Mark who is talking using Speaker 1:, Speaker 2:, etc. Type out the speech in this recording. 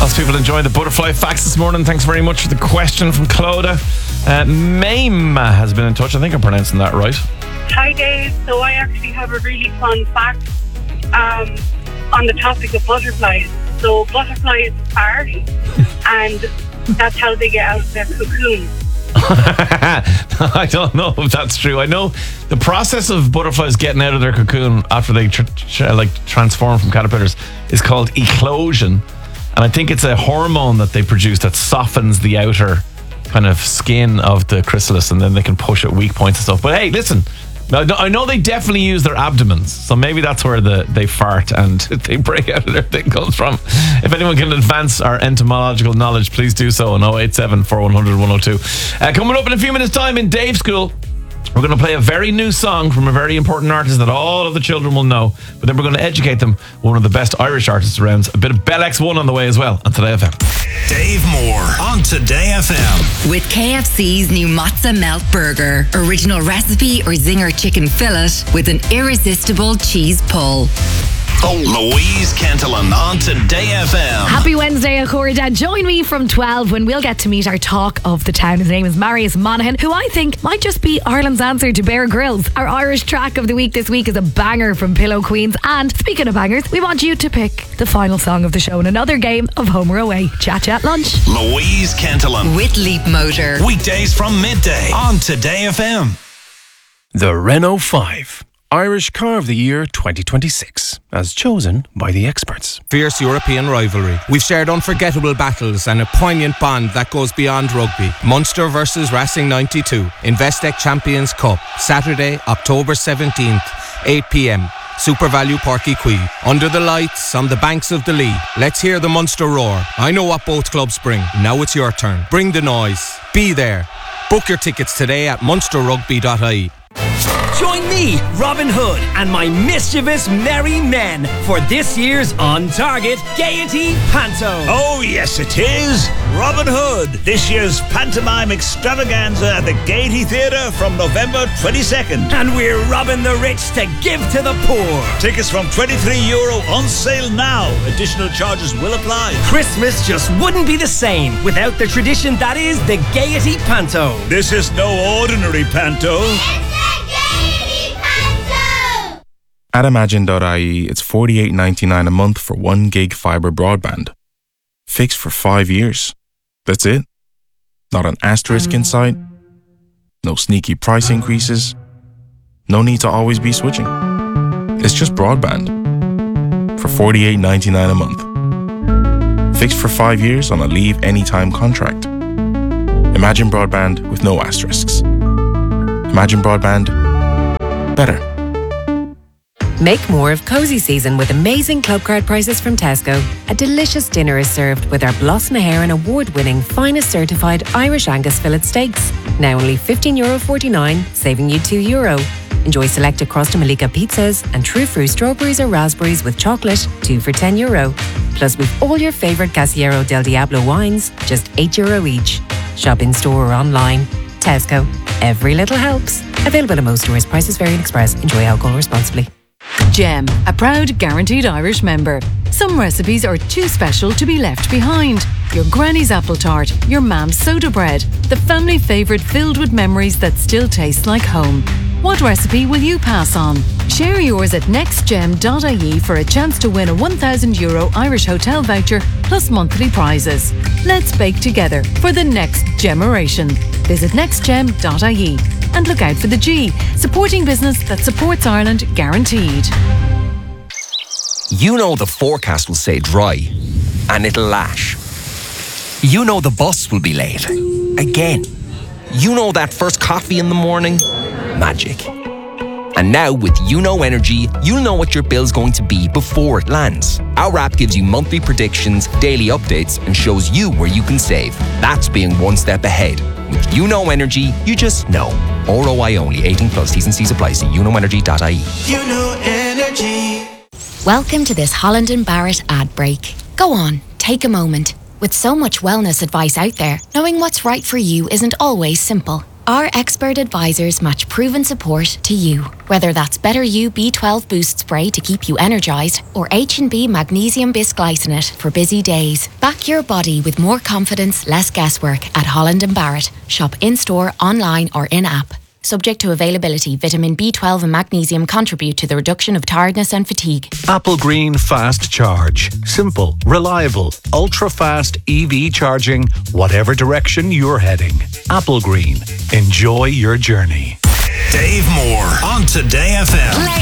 Speaker 1: Lots of people enjoying the butterfly facts this morning. Thanks very much for the question from Clodagh. Maim has been in touch. I think I'm pronouncing that right.
Speaker 2: Hi Dave, so I actually have a really fun fact on the topic of butterflies. So butterflies fart and that's how they get out of their cocoon.
Speaker 1: I don't know if that's true. I know the process of butterflies getting out of their cocoon after they transform from caterpillars is called eclosion, and I think it's a hormone that they produce that softens the outer kind of skin of the chrysalis, and then they can push at weak points and stuff. But hey, listen, I know they definitely use their abdomens, so maybe that's where they fart and they break out of their thing comes from. If anyone can advance our entomological knowledge, please do so on 087 4100 102. Coming up in a few minutes' time in Dave School, we're going to play a very new song from a very important artist that all of the children will know, but then we're going to educate them with one of the best Irish artists around. A bit of Bell X1 on the way as well on Today FM.
Speaker 3: Dave Moore on Today FM.
Speaker 4: With KFC's new Mozza Melt Burger, original recipe or zinger chicken fillet with an irresistible cheese pull.
Speaker 3: Louise Kentelan on Today FM.
Speaker 5: Happy Wednesday, Accorda. Join me from 12 when we'll get to meet our talk of the town. His name is Marius Monaghan, who I think might just be Ireland's answer to Bear Grylls. Our Irish track of the week this week is a banger from Pillow Queens. And speaking of bangers, we want you to pick the final song of the show in another game of Home or Away. Chat lunch.
Speaker 3: Louise Kentelan.
Speaker 4: With Leap Motor.
Speaker 3: Weekdays from midday on Today FM.
Speaker 6: The Renault 5. Irish Car of the Year 2026, as chosen by the experts.
Speaker 7: Fierce European rivalry. We've shared unforgettable battles and a poignant bond that goes beyond rugby. Munster versus Racing 92. Investec Champions Cup. Saturday, October 17th, 8 p.m. Super Value Páirc Uí Chaoimh. Under the lights, on the banks of the Lee. Let's hear the Munster roar. I know what both clubs bring. Now it's your turn. Bring the noise. Be there. Book your tickets today at munsterrugby.ie.
Speaker 8: Join me, Robin Hood, and my mischievous merry men for this year's On Target Gaiety Panto.
Speaker 9: Oh, yes, it is. Robin Hood, this year's pantomime extravaganza at the Gaiety Theatre from November 22nd.
Speaker 8: And we're robbing the rich to give to the poor.
Speaker 9: Tickets from €23 on sale now. Additional charges will apply.
Speaker 8: Christmas just wouldn't be the same without the tradition that is the Gaiety Panto.
Speaker 9: This is no ordinary panto.
Speaker 10: At Imagine.ie, it's $48.99 a month for 1 gig fibre broadband. Fixed for 5 years. That's it. Not an asterisk in sight. No sneaky price increases. No need to always be switching. It's just broadband. For $48.99 a month. Fixed for 5 years on a leave anytime contract. Imagine broadband with no asterisks. Imagine broadband. Better.
Speaker 11: Make more of cosy season with amazing club card prices from Tesco. A delicious dinner is served with our Blas na HÉireann award-winning finest certified Irish Angus fillet steaks. Now only €15.49, saving you €2. Enjoy selected Crosta Malika pizzas and True Fruit strawberries or raspberries with chocolate, 2 for €10. Plus with all your favourite Casillero del Diablo wines, just €8 each. Shop in store or online. Tesco. Every little helps. Available at most stores. Prices vary in Express. Enjoy alcohol responsibly.
Speaker 12: Gem, a proud Guaranteed Irish member. Some recipes are too special to be left behind. Your granny's apple tart, your mam's soda bread, the family favourite filled with memories that still taste like home. What recipe will you pass on? Share yours at nextgem.ie for a chance to win a €1,000 Irish hotel voucher plus monthly prizes. Let's bake together for the next generation. Visit nextgem.ie and look out for the G, supporting business that supports Ireland guaranteed.
Speaker 13: You know the forecast will say dry and it'll lash. You know the bus will be late. Again. You know that first coffee in the morning? Magic. And now with YouKnow Energy, you'll know what your bill's going to be before it lands. Our app gives you monthly predictions, daily updates, and shows you where you can save. That's being one step ahead. With YouKnow Energy, you just know. ROI only. 18 plus. T's and C's apply. See YouKnowEnergy.ie.
Speaker 14: YouKnow Energy.
Speaker 15: Welcome to this Holland & Barrett ad break. Go on, take a moment. With so much wellness advice out there, knowing what's right for you isn't always simple. Our expert advisors match proven support to you. Whether that's Better You B12 Boost Spray to keep you energised or H&B Magnesium Bisglycinate for busy days. Back your body with more confidence, less guesswork at Holland & Barrett. Shop in-store, online or in-app. Subject to availability, vitamin B12 and magnesium contribute to the reduction of tiredness and fatigue.
Speaker 16: Apple Green Fast Charge. Simple, reliable, ultra-fast EV charging, whatever direction you're heading. Apple Green. Enjoy your journey.
Speaker 3: Dave Moore on Today FM.